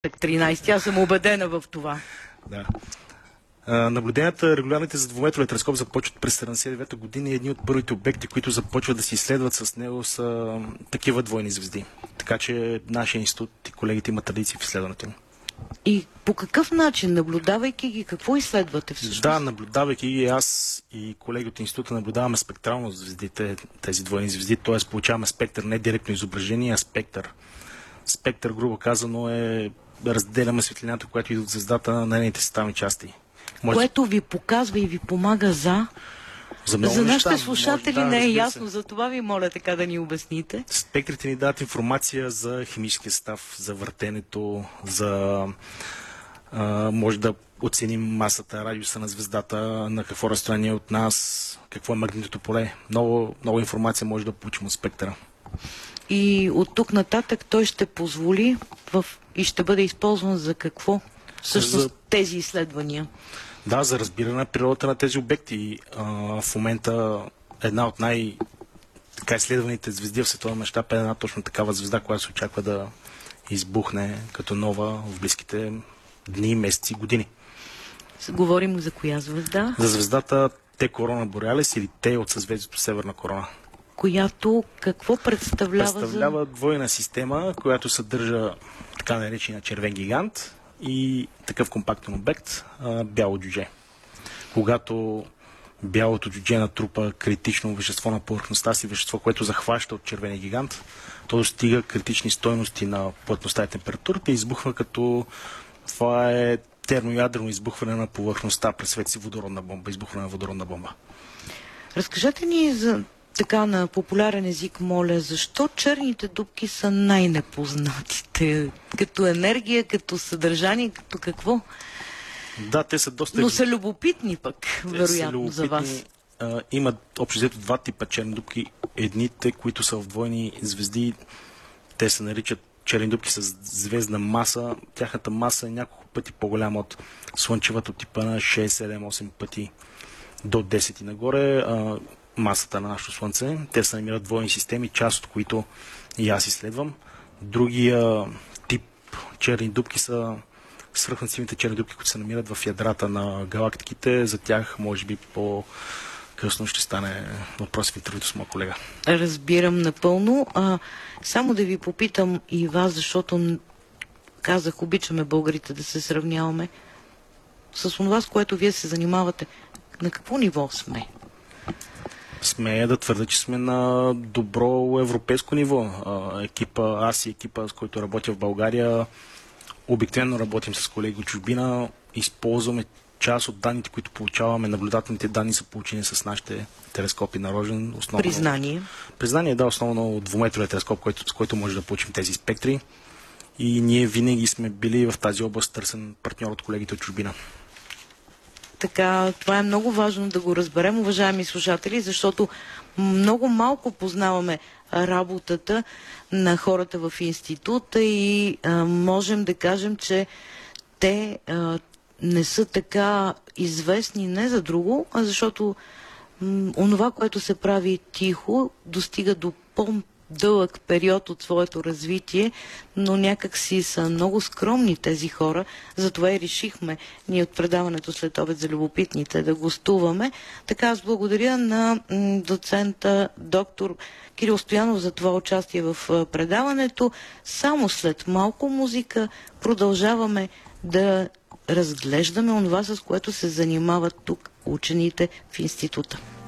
13. Аз съм убедена в това. Да. Наблюденията, регулярните за двуметровия телескоп започват през 1979 година и едни от първите обекти, които започват да се изследват с него, са такива двойни звезди. Така че нашия институт и колегите имат традиции в изследването им. И по какъв начин, наблюдавайки ги, какво изследвате всъщност? Да, наблюдавайки ги, аз и колеги от института наблюдаваме спектрално звездите, тези двойни звезди, т.е. получаваме спектър, не директно изображение, а спектър. Спектър, грубо казано, е да разделяме светлината, която идва от звездата на нейните съставни части. Което ви показва и ви помага за нашите слушатели не е ясно, за това ви моля така да ни обясните. Спектрите ни дават информация за химическия състав, за въртенето, може да оценим масата, радиуса на звездата, на какво разстояние от нас, какво е магнитното поле. Много информация може да получим от спектъра. И от тук нататък той ще позволи и ще бъде използван за какво? Всъщност тези изследвания. Да, за разбиране на природата на тези обекти. В момента една от изследваните звезди в световен мащаб е една точно такава звезда, която се очаква да избухне като нова в близките дни, месеци, години. Говорим за коя звезда? За звездата Т Корона Бореалис или Т от съзвездието Северна корона. Която какво представлява? Представлява двойна система, която съдържа така наречения червен гигант и такъв компактен обект, бяло джудже. Когато бялото джудже натрупа критично вещество на повърхността си, вещество, което захваща от червения гигант, то достига критични стойности на плътността и температурата и избухва това е термоядрено избухване на повърхността, представете си водородна бомба, избухване на водородна бомба. Разкажете ни така на популярен език, моля, защо черните дупки са най-непознатите? Като енергия, като съдържание, като какво? Да, те са доста... Но са любопитни пък, вероятно, за вас. Имат общо взето два типа черни дупки. Едните, които са в двойни звезди, те се наричат черни дупки с звездна маса. Тяхната маса е няколко пъти по-голяма от слънчевата, типа на 6, 7, 8 пъти до 10 и нагоре. Масата на нашето Слънце. Те се намират двойни системи, част от които и аз изследвам. Другия тип черни дупки са свръхмасивните черни дупки, които се намират в ядрата на галактиките. За тях, може би, по-късно ще стане въпрос в интервюто с моя колега. Разбирам напълно. Само да ви попитам и вас, защото казах, обичаме българите да се сравняваме с това, с което вие се занимавате. На какво ниво сме? Смея да твърда, че сме на добро европейско ниво. Аз и екипа, с който работя в България, обикновено работим с колеги от чужбина, използваме част от данните, които получаваме, наблюдателните данни са получени с нашите телескопи на Рожен. Признание? Признание, да, основно двуметровия телескоп, с който може да получим тези спектри. И ние винаги сме били в тази област търсен партньор от колегите от чужбина. Така, това е много важно да го разберем, уважаеми слушатели, защото много малко познаваме работата на хората в института и можем да кажем, че те не са така известни не за друго, а защото онова, което се прави тихо, достига до по-дълъг период от своето развитие, но някак си са много скромни тези хора. Затова и решихме ние от предаването След обед за любопитните да гостуваме. Така аз благодаря на доцента доктор Кирил Стоянов за това участие в предаването. Само след малко музика продължаваме да разглеждаме онова, с което се занимават тук учените в института.